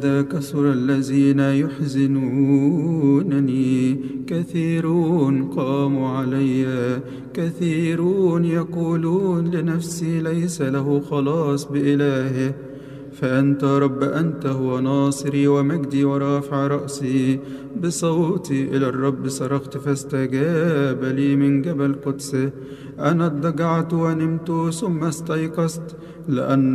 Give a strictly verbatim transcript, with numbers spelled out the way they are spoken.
كثر الذين يحزنونني، كثيرون قاموا علي، كثيرون يقولون لنفسي ليس له خلاص بإلهه. فأنت رب، أنت هو ناصري ومجدي ورافع رأسي. بصوتي إلى الرب صرخت فاستجاب لي من جبل قدسه. أنا اضطجعت ونمت ثم استيقظت، لأن